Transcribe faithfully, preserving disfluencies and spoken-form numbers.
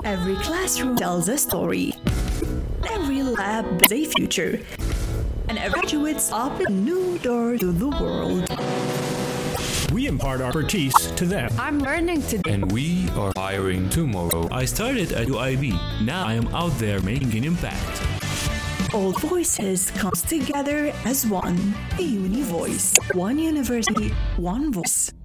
Every classroom tells a story. Every lab is a future. And every graduate's up a new door to the world. We impart our expertise to them. I'm learning today. And we are hiring tomorrow. I started at U I B. Now I am out there making an impact. All voices comes together as one. A uni voice. One university, one voice.